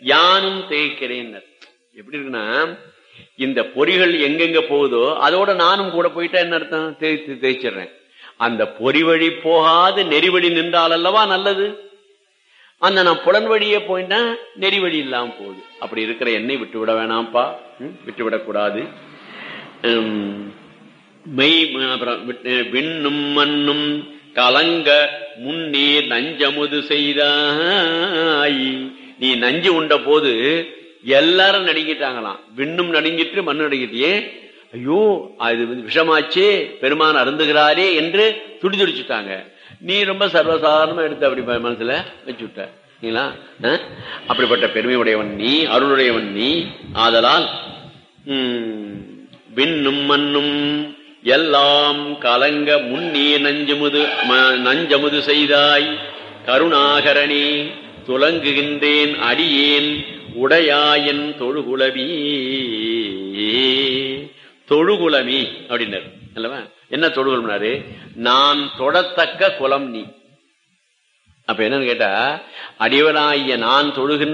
யானும் தேய்க்கிறேன். எப்படி இருக்குன்னா, இந்த பொறிகள் எங்கெங்க போகுதோ அதோட நானும் கூட போயிட்டா என்ன அர்த்தம்? தேய்ச்சிடுறேன். அந்த பொறி வழி போகாது நெறிவழி நின்றால் அல்லவா நல்லது. அந்த நான் புலன் வழியே போயிட்டா நெறி வழி இல்லாம போகுது. அப்படி இருக்கிற என்னை விட்டு விட வேணாம்ப்பா, விட்டுவிடக்கூடாது. மெய் விண்ணும் மண்ணும் கலங்க முன்னே நஞ்சமுது செய்தாய். நீ நஞ்சு உண்ட போது எல்லாரும் நடுங்கிட்டாங்களாம். விண்ணும் நடுங்கிட்டு மண்ணு நடுங்கிட்டே, ஐயோ அது விஷமாச்சே, பெருமான் அருந்துகிறாரே என்று துடிச்சுட்டாங்க. நீ ரொம்ப சர்வசாதாரணமா எடுத்து அப்படி மனசுல வச்சு விட்டீங்களா? அப்படிப்பட்ட பெருமை உடையவன் நீ, அருளுடையவன் நீ. ஆதலால் விண்ணும் மண்ணும் எல்லாம் கலங்க முன்னே நஞ்சமுது செய்தாய். கருணாகரணி துலங்குகின்றேன் அடியேன் உடையாயன் தொழுகுலவி. தொழுகுலமி அப்படின்னாரு அல்லவா? என்ன தொழுகுலம்னாரு? நான் தொடத்தக்க குலம் நீ. அப்ப என்னன்னு கேட்டா, அடியவனாகிய நான் தொழுகின்ற